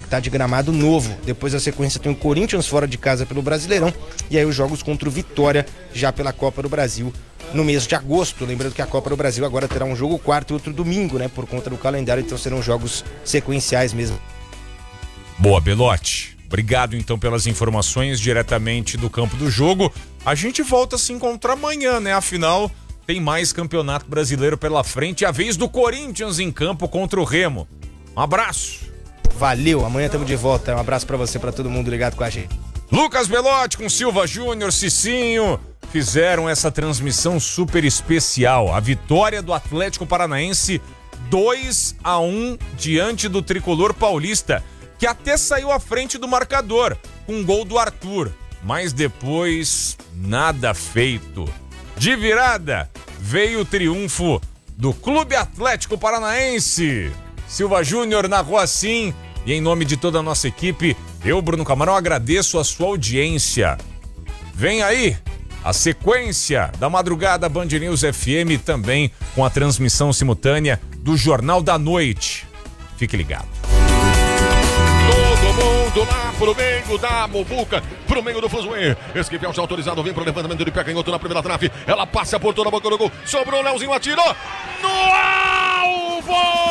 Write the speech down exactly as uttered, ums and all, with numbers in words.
tá de gramado novo. Depois da sequência tem o Corinthians fora de casa pelo Brasileirão e aí os jogos contra o Vitória já pela Copa do Brasil no mês de agosto. Lembrando que a Copa do Brasil agora terá um jogo quarto e outro domingo, né? Por conta do calendário, então serão jogos sequenciais mesmo. Boa, Belotti. Obrigado então pelas informações diretamente do campo do jogo. A gente volta a se encontrar amanhã, né? Afinal, tem mais campeonato brasileiro pela frente. A vez do Corinthians em campo contra o Remo. Um abraço. Valeu, amanhã estamos de volta. Um abraço pra você, pra todo mundo ligado com a gente. Lucas Belotti com Silva Júnior, Cicinho, fizeram essa transmissão super especial. A vitória do Atlético Paranaense dois a um diante do Tricolor Paulista, que até saiu à frente do marcador, com um gol do Arthur. Mas depois, nada feito. De virada, veio o triunfo do Clube Atlético Paranaense. Silva Júnior narrou assim, e em nome de toda a nossa equipe, eu, Bruno Camarão, agradeço a sua audiência. Vem aí a sequência da madrugada Band News F M, também com a transmissão simultânea do Jornal da Noite. Fique ligado. Todo mundo lá pro meio da Muvuca, pro meio do Fluzoe. Esquivel já autorizado, vem pro levantamento de pé canhoto na primeira trave. Ela passa por toda a boca do gol. Sobrou o Leozinho, atirou no alvo!